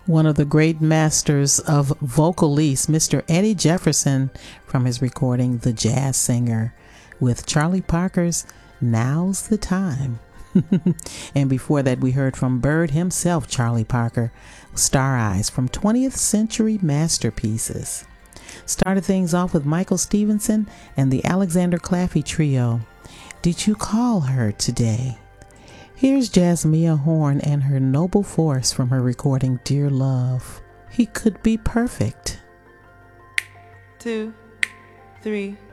One of the great masters of vocalese, Mr. Eddie Jefferson, from his recording The Jazz Singer, with Charlie Parker's Now's the Time. And before that, we heard from Bird himself, Charlie Parker, Star Eyes, from 20th Century Masterpieces. Started things off with Michael Stevenson and the Alexander Claffey Trio, Did You Call Her Today? Here's Jasmia Horn and her Noble Force from her recording Dear Love. He Could Be Perfect. 2, 3